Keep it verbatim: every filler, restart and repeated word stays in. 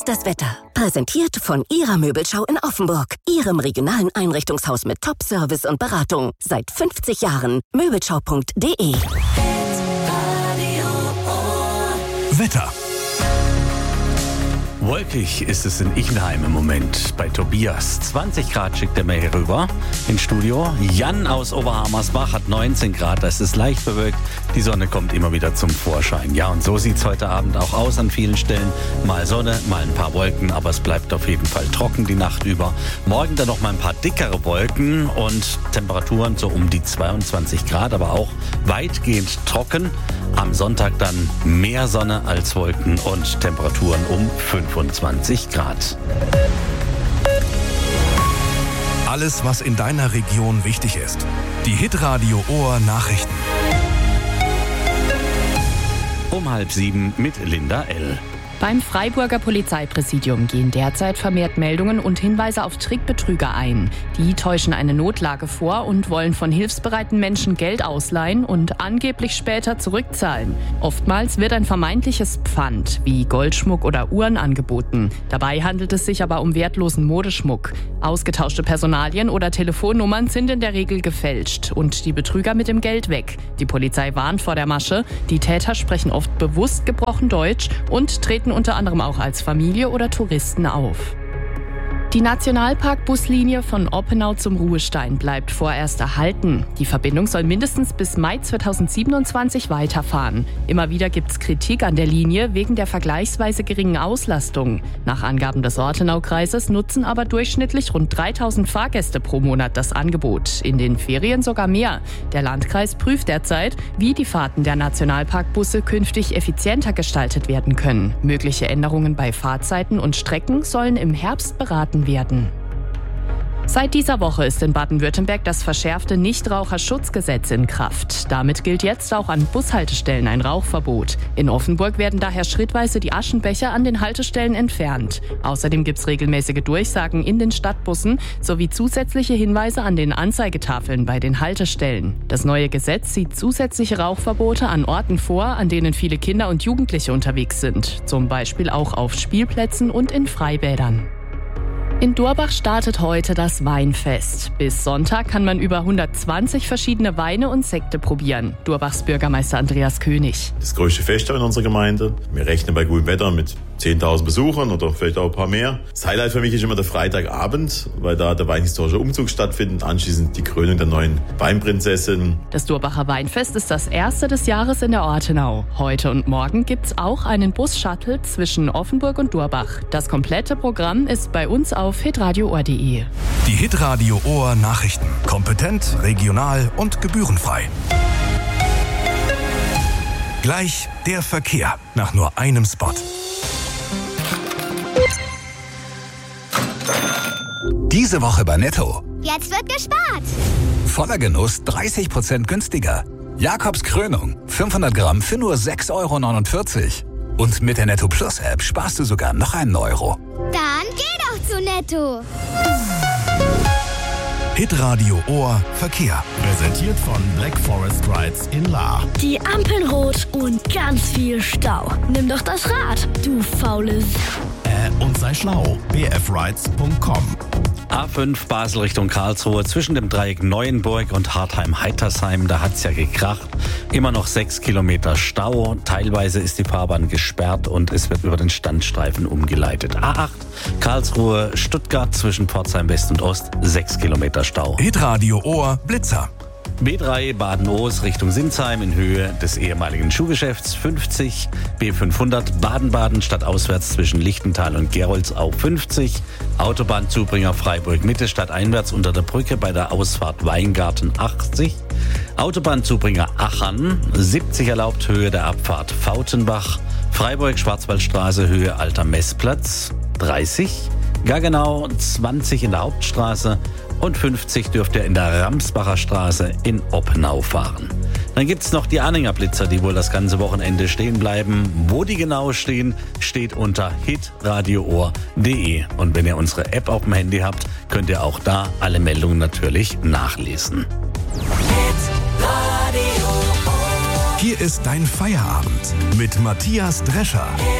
Jetzt das Wetter. Präsentiert von Ihrer Möbelschau in Offenburg. Ihrem regionalen Einrichtungshaus mit Top-Service und Beratung. Seit fünfzig Jahren. Möbelschau punkt de. Wetter. Wolkig ist es in Ichenheim im Moment bei Tobias. zwanzig Grad schickt er mir hier rüber ins Studio. Jan aus Oberhammersbach hat neunzehn Grad, das ist leicht bewölkt. Die Sonne kommt immer wieder zum Vorschein. Ja, und so sieht's heute Abend auch aus an vielen Stellen. Mal Sonne, mal ein paar Wolken, aber es bleibt auf jeden Fall trocken die Nacht über. Morgen dann noch mal ein paar dickere Wolken und Temperaturen so um die zweiundzwanzig Grad, aber auch weitgehend trocken. Am Sonntag dann mehr Sonne als Wolken und Temperaturen um fünfundzwanzig Grad. Alles, was in deiner Region wichtig ist. Die Hitradio Ohr Nachrichten. Um halb sieben mit Linda L. Beim Freiburger Polizeipräsidium gehen derzeit vermehrt Meldungen und Hinweise auf Trickbetrüger ein. Die täuschen eine Notlage vor und wollen von hilfsbereiten Menschen Geld ausleihen und angeblich später zurückzahlen. Oftmals wird ein vermeintliches Pfand wie Goldschmuck oder Uhren angeboten. Dabei handelt es sich aber um wertlosen Modeschmuck. Ausgetauschte Personalien oder Telefonnummern sind in der Regel gefälscht und die Betrüger mit dem Geld weg. Die Polizei warnt vor der Masche. Die Täter sprechen oft bewusst gebrochen Deutsch und treten unter anderem auch als Familie oder Touristen auf. Die Nationalpark-Buslinie von Oppenau zum Ruhestein bleibt vorerst erhalten. Die Verbindung soll mindestens bis Mai zweitausendsiebenundzwanzig weiterfahren. Immer wieder gibt es Kritik an der Linie wegen der vergleichsweise geringen Auslastung. Nach Angaben des Ortenaukreises nutzen aber durchschnittlich rund dreitausend Fahrgäste pro Monat das Angebot. In den Ferien sogar mehr. Der Landkreis prüft derzeit, wie die Fahrten der Nationalparkbusse künftig effizienter gestaltet werden können. Mögliche Änderungen bei Fahrzeiten und Strecken sollen im Herbst beraten werden. Seit dieser Woche ist in Baden-Württemberg das verschärfte Nichtraucherschutzgesetz in Kraft. Damit gilt jetzt auch an Bushaltestellen ein Rauchverbot. In Offenburg werden daher schrittweise die Aschenbecher an den Haltestellen entfernt. Außerdem gibt es regelmäßige Durchsagen in den Stadtbussen sowie zusätzliche Hinweise an den Anzeigetafeln bei den Haltestellen. Das neue Gesetz sieht zusätzliche Rauchverbote an Orten vor, an denen viele Kinder und Jugendliche unterwegs sind. Zum Beispiel auch auf Spielplätzen und in Freibädern. In Durbach startet heute das Weinfest. Bis Sonntag kann man über hundertzwanzig verschiedene Weine und Sekte probieren. Durbachs Bürgermeister Andreas König. Das größte Fest in unserer Gemeinde. Wir rechnen bei gutem Wetter mit zehntausend Besuchern oder vielleicht auch ein paar mehr. Das Highlight für mich ist immer der Freitagabend, weil da der weinhistorische Umzug stattfindet. Anschließend die Krönung der neuen Weinprinzessin. Das Durbacher Weinfest ist das erste des Jahres in der Ortenau. Heute und morgen gibt's auch einen Bus-Shuttle zwischen Offenburg und Durbach. Das komplette Programm ist bei uns auf hitradio ohr punkt de. Die Hitradio Ohr Nachrichten. Kompetent, regional und gebührenfrei. Gleich der Verkehr nach nur einem Spot. Diese Woche bei Netto. Jetzt wird gespart. Voller Genuss dreißig Prozent günstiger. Jakobs Krönung fünfhundert Gramm für nur sechs Euro neunundvierzig. Und mit der Netto Plus App sparst du sogar noch einen Euro. Dann geh doch zu Netto. Hitradio Ohr Verkehr. Präsentiert von Black Forest Rides in Lahr. Die Ampeln rot und ganz viel Stau. Nimm doch das Rad, du faules. Äh, und sei schlau. b f rides punkt com. A fünf Basel Richtung Karlsruhe zwischen dem Dreieck Neuenburg und Hartheim-Heitersheim, da hat's ja gekracht. Immer noch sechs Kilometer Stau. Teilweise ist die Fahrbahn gesperrt und es wird über den Standstreifen umgeleitet. A acht Karlsruhe, Stuttgart zwischen Pforzheim West und Ost, sechs Kilometer Stau. Hitradio Ohr Blitzer. B drei Baden-Oos Richtung Sinsheim in Höhe des ehemaligen Schuhgeschäfts fünfzig. B fünfhundert Baden-Baden stadtauswärts zwischen Lichtental und Geroldsau fünfzig. Autobahnzubringer Freiburg Mitte stadteinwärts unter der Brücke bei der Ausfahrt Weingarten achtzig. Autobahnzubringer Achern siebzig erlaubt Höhe der Abfahrt Fautenbach. Freiburg Schwarzwaldstraße Höhe Alter Messplatz dreißig. Gaggenau zwanzig in der Hauptstraße und fünfzig dürft ihr in der Ramsbacher Straße in Oppenau fahren. Dann gibt's noch die Anhänger Blitzer, die wohl das ganze Wochenende stehen bleiben. Wo die genau stehen, steht unter hitradio ohr punkt de. Und wenn ihr unsere App auf dem Handy habt, könnt ihr auch da alle Meldungen natürlich nachlesen. Hier ist dein Feierabend mit Matthias Drescher.